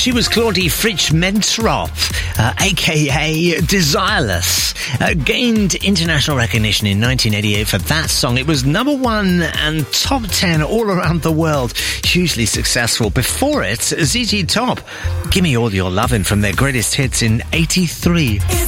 She was Claudie Fritsch-Mentrop, a.k.a. Desireless. Gained international recognition in 1988 for that song. It was number 1 and top 10 all around the world. Hugely successful. Before it, ZZ Top. Gimme All Your Lovin' from their greatest hits in 83.